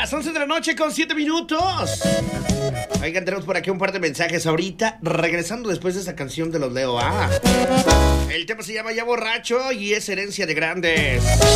Las 11 de la noche con 7 minutos. Oigan, tenemos por aquí un par de mensajes ahorita, regresando después de esa canción de los Leo. El tema se llama Ya Borracho y es Herencia de Grandes.